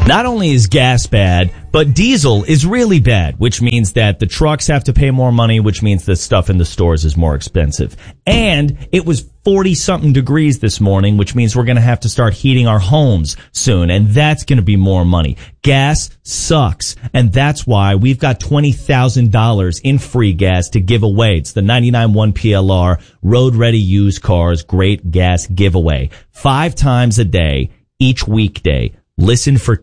Not only is gas bad, but diesel is really bad, which means that the trucks have to pay more money, which means the stuff in the stores is more expensive. And it was 40-something degrees this morning, which means we're going to have to start heating our homes soon, and that's going to be more money. Gas sucks, and that's why we've got $20,000 in free gas to give away. It's the 99.1 PLR Road Ready Used Cars Great Gas Giveaway. 5 times a day, each weekday. Listen for